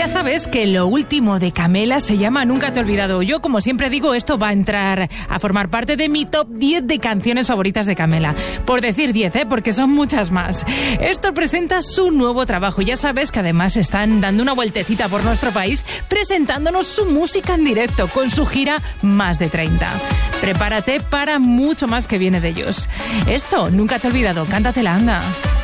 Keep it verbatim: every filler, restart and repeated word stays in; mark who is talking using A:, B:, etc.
A: Ya sabes que lo último de Camela se llama Nunca te he olvidado. Yo, como siempre digo, esto va a entrar a formar parte de mi top diez de canciones favoritas de Camela. Por decir diez, ¿eh? Porque son muchas más. Esto presenta su nuevo trabajo. Ya sabes que además están dando una vueltecita por nuestro país presentándonos su música en directo con su gira Más de treinta. Prepárate para mucho más que viene de ellos. Esto, Nunca te he olvidado. Cántatela, anda.